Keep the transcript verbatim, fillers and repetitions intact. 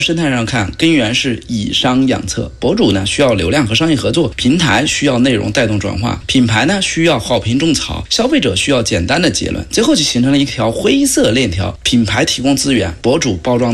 生态上看，根源是以商养策。博主呢需要流量和商业合作，平台需要内容带动转化，品牌呢需要好评种草，消费者需要简单的结论，最后就形成了一条灰色链条：品牌提供资源，博主包装